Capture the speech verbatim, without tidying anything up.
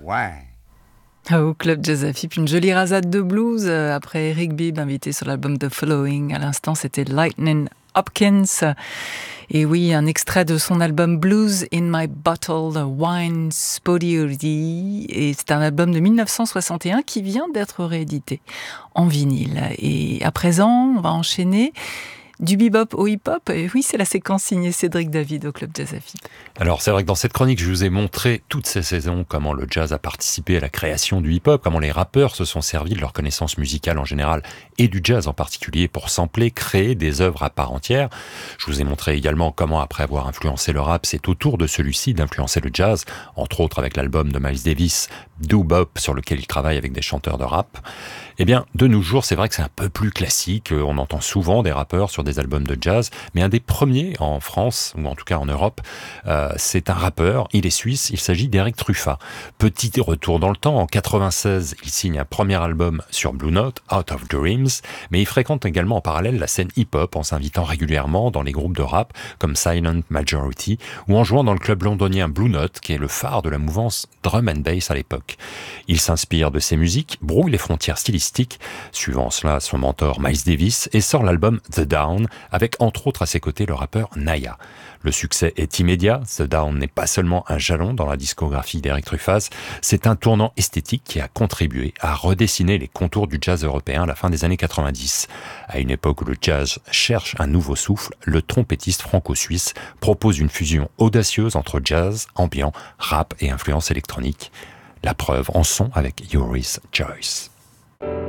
wine. Au Club Jazz A F I P, une jolie rasade de blues euh, après Eric Bibb, invité sur l'album The Following. À l'instant, c'était Lightning Hopkins. Et oui, un extrait de son album Blues in My Bottle, The Wine Spodiori. Et c'est un album de dix-neuf cent soixante et un qui vient d'être réédité en vinyle. Et à présent, on va enchaîner du bebop au hip-hop. Et oui, c'est la séquence signée Cédric David au Club Jazz A F I P. Alors c'est vrai que dans cette chronique, je vous ai montré toutes ces saisons comment le jazz a participé à la création du hip-hop, comment les rappeurs se sont servis de leur connaissance musicale en général et du jazz en particulier pour sampler, créer des œuvres à part entière. Je vous ai montré également comment, après avoir influencé le rap, c'est au tour de celui-ci d'influencer le jazz, entre autres avec l'album de Miles Davis, Do Bop, sur lequel il travaille avec des chanteurs de rap. Eh bien, de nos jours, c'est vrai que c'est un peu plus classique. On entend souvent des rappeurs sur des albums de jazz, mais un des premiers en France, ou en tout cas en Europe, euh, c'est un rappeur, il est suisse, il s'agit d'Eric Truffat. Petit retour dans le temps, en quatre-vingt-seize, il signe un premier album sur Blue Note, Out of Dreams, mais il fréquente également en parallèle la scène hip-hop en s'invitant régulièrement dans les groupes de rap comme Silent Majority ou en jouant dans le club londonien Blue Note, qui est le phare de la mouvance drum and bass à l'époque. Il s'inspire de ces musiques, brouille les frontières stylistiques, suivant cela son mentor Miles Davis, et sort l'album The Down, avec entre autres à ses côtés le rappeur Naya. Le succès est immédiat, The Down n'est pas seulement un jalon dans la discographie d'Eric Truffaz, c'est un tournant esthétique qui a contribué à redessiner les contours du jazz européen à la fin des années quatre-vingt-dix. À une époque où le jazz cherche un nouveau souffle, le trompettiste franco-suisse propose une fusion audacieuse entre jazz, ambiant, rap et influence électronique. La preuve en son avec Yoris Joyce.